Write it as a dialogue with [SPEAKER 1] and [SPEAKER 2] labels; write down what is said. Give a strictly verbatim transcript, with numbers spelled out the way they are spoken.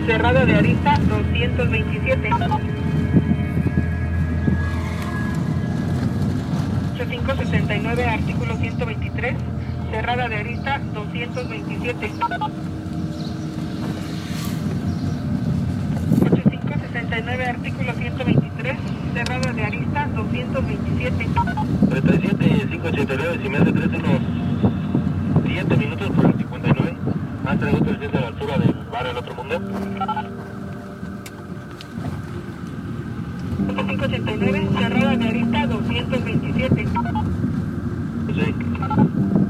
[SPEAKER 1] cerrada de arista doscientos veintisiete. ochenta y cinco sesenta y nueve, artículo ciento veintitrés, cerrada de arista doscientos veintisiete. ochenta y cinco sesenta y nueve, artículo ciento veintitrés, cerrada de arista doscientos veintisiete.
[SPEAKER 2] treinta y siete, quinientos ochenta y nueve, si me hace tres, unos siete minutos por el cincuenta y nueve. Más tres minutos desde la altura del bar El Otro Mundo.
[SPEAKER 1] ochenta y cinco ochenta y nueve, cerrada de arista doscientos veintisiete.
[SPEAKER 2] Sí.